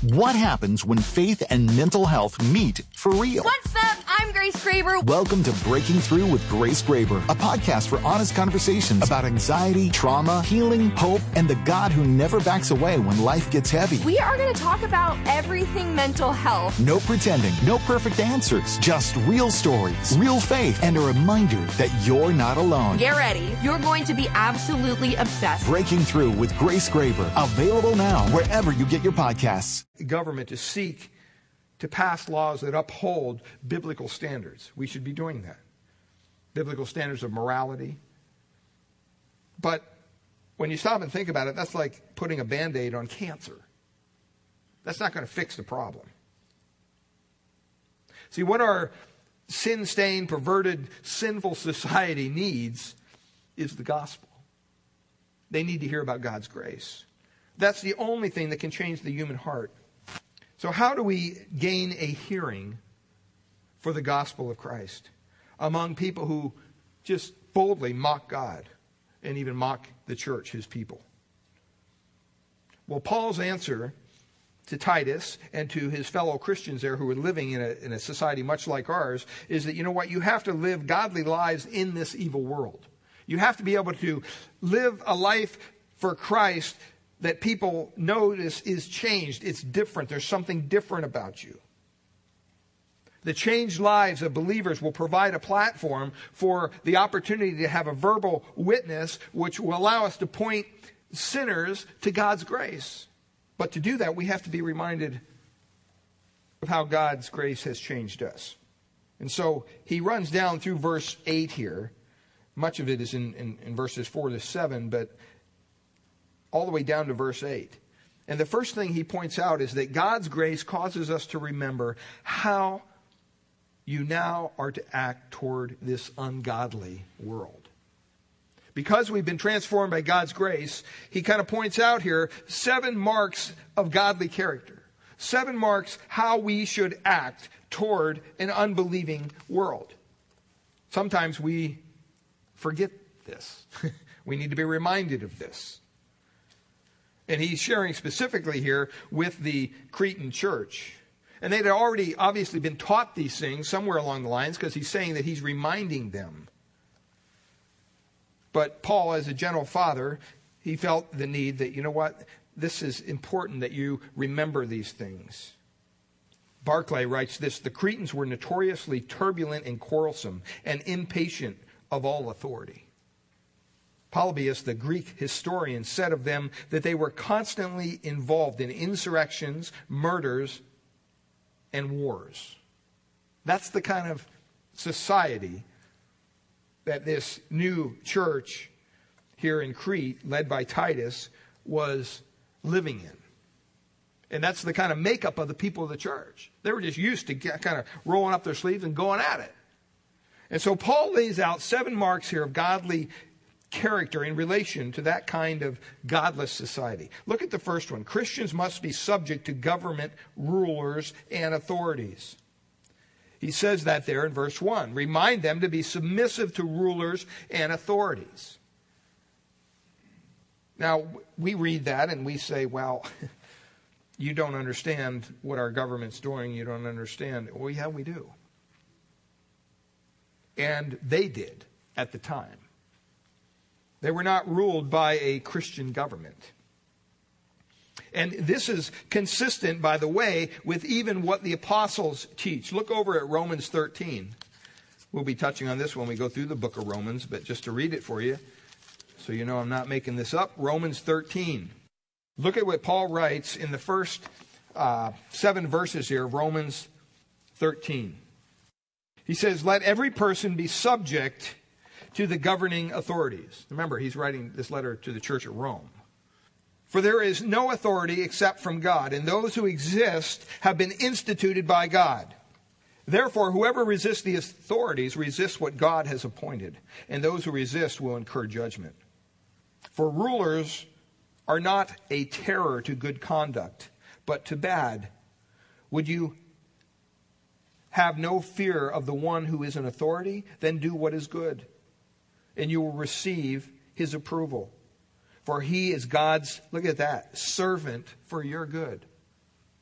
What happens when faith and mental health meet for real? What's up? I'm Grace Graber. Welcome to Breaking Through with Grace Graber, a podcast for honest conversations about anxiety, trauma, healing, hope, and the God who never backs away when life gets heavy. We are going to talk about everything mental health. No pretending, no perfect answers, just real stories, real faith, and a reminder that you're not alone. Get ready. You're going to be absolutely obsessed. Breaking Through with Grace Graber, available now wherever you get your podcasts. Government to seek to pass laws that uphold biblical standards. We should be doing that. Biblical standards of morality. But when you stop and think about it, that's like putting a Band-Aid on cancer. That's not going to fix the problem. See, what our sin-stained, perverted, sinful society needs is the gospel. They need to hear about God's grace. That's the only thing that can change the human heart. So how do we gain a hearing for the gospel of Christ among people who just boldly mock God and even mock the church, his people? Well, Paul's answer to Titus and to his fellow Christians there who are living in a society much like ours is that, you know what, you have to live godly lives in this evil world. You have to be able to live a life for Christ that people notice is changed. It's different. There's something different about you. The changed lives of believers will provide a platform for the opportunity to have a verbal witness which will allow us to point sinners to God's grace. But to do that, we have to be reminded of how God's grace has changed us. And so he runs down through verse 8 here. Much of it is in verses 4 to 7, but all the way down to verse 8. And the first thing he points out is that God's grace causes us to remember how you now are to act toward this ungodly world. Because we've been transformed by God's grace, he kind of points out here 7 marks of godly character. 7 marks how we should act toward an unbelieving world. Sometimes we forget this. We need to be reminded of this. And he's sharing specifically here with the Cretan church. And they'd already obviously been taught these things somewhere along the lines because he's saying that he's reminding them. But Paul, as a gentle father, he felt the need that, you know what, this is important that you remember these things. Barclay writes this: the Cretans were notoriously turbulent and quarrelsome and impatient of all authority. Polybius, the Greek historian, said of them that they were constantly involved in insurrections, murders, and wars. That's the kind of society that this new church here in Crete, led by Titus, was living in. And that's the kind of makeup of the people of the church. They were just used to kind of rolling up their sleeves and going at it. And so Paul lays out 7 marks here of godly character in relation to that kind of godless society. Look at the first one. Christians must be subject to government rulers and authorities. He says that there in verse 1. Remind them to be submissive to rulers and authorities. Now, we read that and we say, well, you don't understand what our government's doing. You don't understand. Well, yeah, we do. And they did at the time. They were not ruled by a Christian government. And this is consistent, by the way, with even what the apostles teach. Look over at Romans 13. We'll be touching on this when we go through the book of Romans, but just to read it for you, so you know I'm not making this up. Romans 13. Look at what Paul writes in the first 7 verses here of Romans 13. He says, let every person be subject to the governing authorities. Remember, he's writing this letter to the church at Rome. For there is no authority except from God, and those who exist have been instituted by God. Therefore, whoever resists the authorities resists what God has appointed, and those who resist will incur judgment. For rulers are not a terror to good conduct, but to bad. Would you have no fear of the one who is in authority? Then do what is good, and you will receive his approval. For he is God's, look at that, servant for your good.